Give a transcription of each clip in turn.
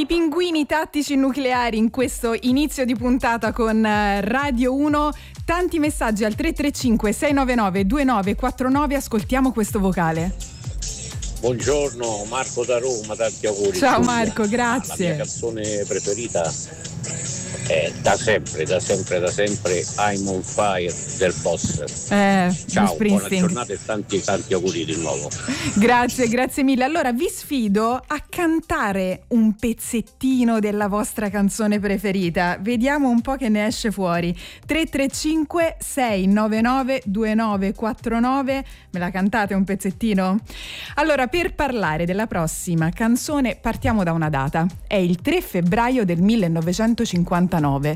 I pinguini tattici nucleari in questo inizio di puntata con Radio 1. Tanti messaggi al 335 699 2949. Ascoltiamo questo vocale. Buongiorno, Marco da Roma, tanti auguri. Ciao Marco, grazie. La mia canzone preferita è da sempre I'm on Fire del Boss. Ciao, buona giornata e tanti auguri di nuovo. Grazie mille. Allora vi sfido a cantare un pezzettino della vostra canzone preferita. Vediamo un po' che ne esce fuori. 335 699 2949. Me la cantate un pezzettino? Allora, per parlare della prossima canzone partiamo da una data. È il 3 febbraio del 1959.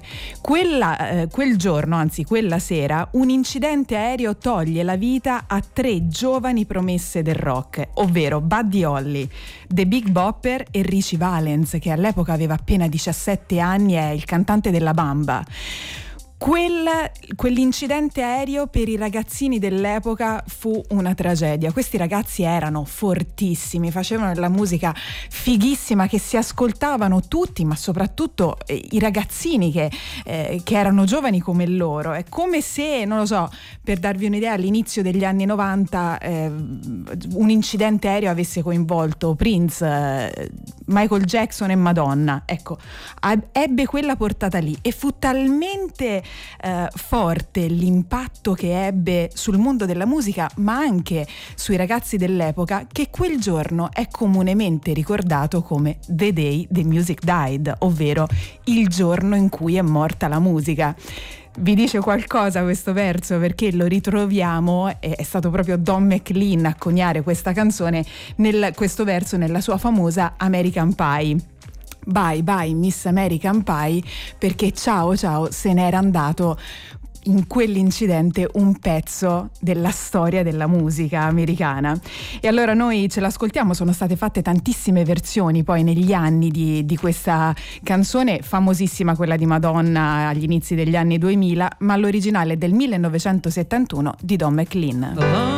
Quel giorno, anzi quella sera, un incidente aereo toglie la vita a 3 giovani promesse del rock, ovvero Buddy Holly, The Big Bopper e Richie Valens, che all'epoca aveva appena 17 anni e è il cantante della Bamba. Quell'incidente aereo per i ragazzini dell'epoca fu una tragedia. Questi ragazzi erano fortissimi, facevano della musica fighissima che si ascoltavano tutti, ma soprattutto i ragazzini che erano giovani come loro. È come se, non lo so, per darvi un'idea, all'inizio degli anni 90 un incidente aereo avesse coinvolto Prince, Michael Jackson e Madonna. Ecco, ebbe quella portata lì e fu talmente forte l'impatto che ebbe sul mondo della musica, ma anche sui ragazzi dell'epoca, che quel giorno è comunemente ricordato come The Day the Music Died, ovvero il giorno in cui è morta la musica. Vi dice qualcosa questo verso? Perché lo ritroviamo, è stato proprio Don McLean a coniare questa canzone, questo verso nella sua famosa American Pie. Bye bye Miss American Pie, perché ciao se n'era andato in quell'incidente un pezzo della storia della musica americana. E allora noi ce l'ascoltiamo, sono state fatte tantissime versioni poi negli anni di questa canzone, famosissima quella di Madonna agli inizi degli anni 2000, ma l'originale è del 1971 di Don McLean.